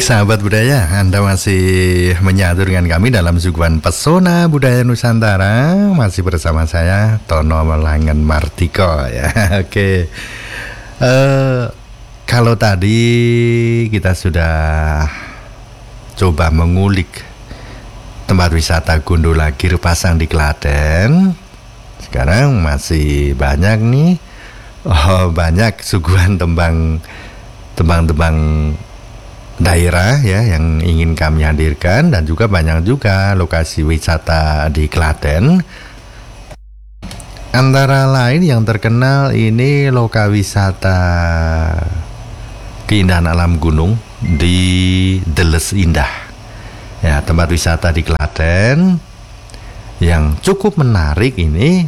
Sahabat budaya, Anda masih menyatu dengan kami dalam suguhan Pesona Budaya Nusantara. Masih bersama saya, Tono Melangen Martiko ya. Oke. Kalau tadi kita sudah coba mengulik tempat wisata Gondola Giripasang di Klaten, sekarang masih banyak nih. Banyak suguhan tembang daerah ya yang ingin kami hadirkan, dan juga banyak juga lokasi wisata di Klaten. Antara lain yang terkenal ini lokasi wisata keindahan alam gunung di Deles Indah. Ya, tempat wisata di Klaten yang cukup menarik ini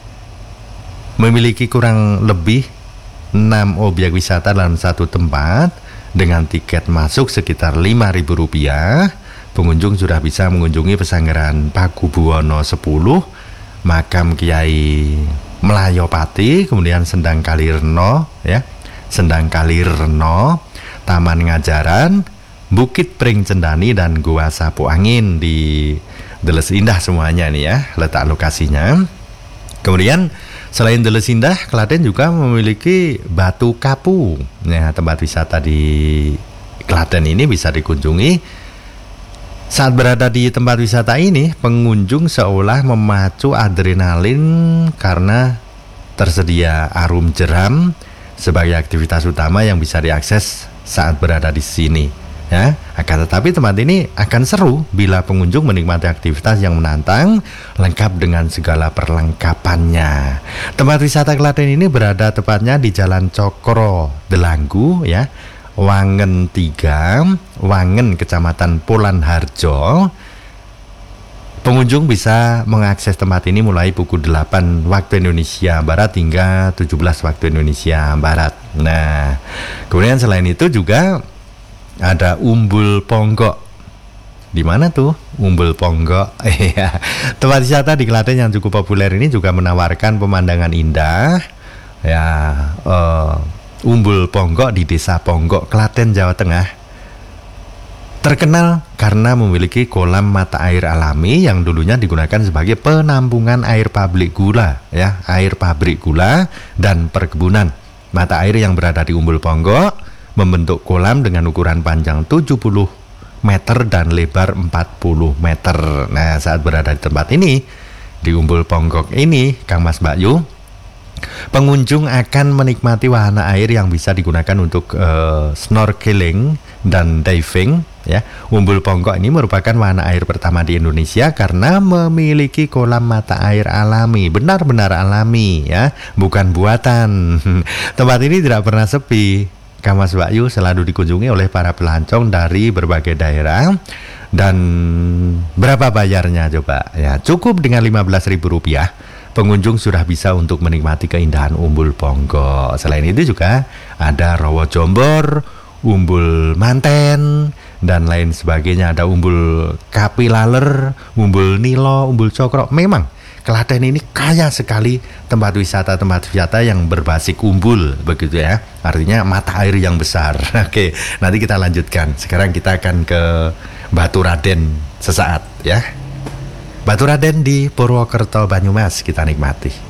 memiliki kurang lebih 6 objek wisata dalam satu tempat. Dengan tiket masuk sekitar Rp5.000, pengunjung sudah bisa mengunjungi Pesanggeran Pakubuwono 10, makam Kiai Melayopati, kemudian Sendang Kalirno, ya, Sendang Kalirno, Taman Ngajaran, Bukit Pring Cendani, dan Gua Sapu Angin di Deles Indah semuanya nih ya, letak lokasinya. Kemudian selain Deles Indah, Klaten juga memiliki Batu Kapu. Ya, tempat wisata di Klaten ini bisa dikunjungi. Saat berada di tempat wisata ini, pengunjung seolah memacu adrenalin karena tersedia arum jeram sebagai aktivitas utama yang bisa diakses saat berada di sini. Ya, akan tetapi tempat ini akan seru bila pengunjung menikmati aktivitas yang menantang, lengkap dengan segala perlengkapannya. Tempat wisata Klaten ini berada tepatnya di Jalan Cokro Delanggu, ya, Wangen 3, Wangen, Kecamatan Polan Harjo. Pengunjung bisa mengakses tempat ini mulai pukul 8 waktu Indonesia Barat hingga 17 waktu Indonesia Barat. Nah, kemudian selain itu juga ada Umbul Ponggok. Di mana tuh Umbul Ponggok? Tempat wisata di Klaten yang cukup populer ini juga menawarkan pemandangan indah. Ya, Umbul Ponggok di Desa Ponggok, Klaten, Jawa Tengah, terkenal karena memiliki kolam mata air alami yang dulunya digunakan sebagai penampungan air pabrik gula, ya, air pabrik gula dan perkebunan. Mata air yang berada di Umbul Ponggok membentuk kolam dengan ukuran panjang 70 meter dan lebar 40 meter. Nah, saat berada di tempat ini, di Umbul Ponggok ini, Kang Mas Bayu, pengunjung akan menikmati wahana air yang bisa digunakan untuk snorkeling dan diving. Ya, Umbul Ponggok ini merupakan wahana air pertama di Indonesia karena memiliki kolam mata air alami, benar-benar alami, ya, bukan buatan. Tempat ini tidak pernah sepi. Kang Mas Bayu selalu dikunjungi oleh para pelancong dari berbagai daerah. Dan berapa bayarnya coba? Ya, cukup dengan Rp15.000, pengunjung sudah bisa untuk menikmati keindahan Umbul Ponggok. Selain itu juga ada Rowo Jombor, Umbul Manten, dan lain sebagainya. Ada Umbul Kapilaler, Umbul Nilo, Umbul Cokro. Memang Klaten ini kaya sekali tempat wisata yang berbasis umbul, begitu ya. Artinya mata air yang besar. Oke, nanti kita lanjutkan. Sekarang kita akan ke Batu Raden sesaat ya. Batu Raden di Purwokerto, Banyumas, kita nikmati.